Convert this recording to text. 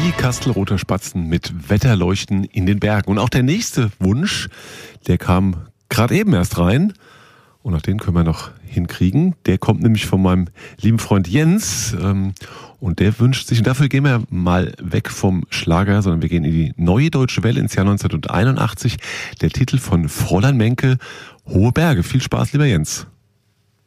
Die Kastelruther Spatzen mit Wetterleuchten in den Bergen. Und auch der nächste Wunsch, der kam gerade eben erst rein. Und auch den können wir noch hinkriegen. Der kommt nämlich von meinem lieben Freund Jens. Und der wünscht sich, und dafür gehen wir mal weg vom Schlager, sondern wir gehen in die Neue Deutsche Welle ins Jahr 1981. Der Titel von Fräulein Menke, Hohe Berge. Viel Spaß, lieber Jens.